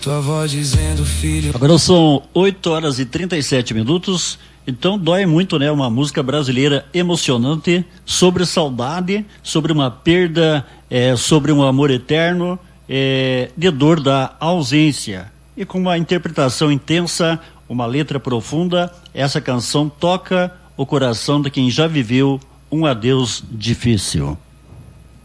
Tua voz dizendo, filho. Agora são 8h37. Então dói muito, né? Uma música brasileira emocionante sobre saudade, sobre uma perda, sobre um amor eterno, de dor da ausência. E com uma interpretação intensa, uma letra profunda, essa canção toca o coração de quem já viveu um adeus difícil.